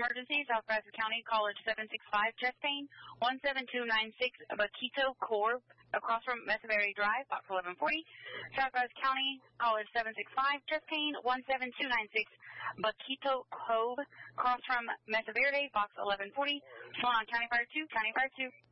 emergency, South Brazos County, College 765, chest pain, 17296, Baquito Corp, across from Mesa Verde Drive, box 1140. South Brazos County, College 765, chest pain, 17296, Baquito Cove, across from Mesa Verde, box 1140. Swan County Fire 2, County Fire 2.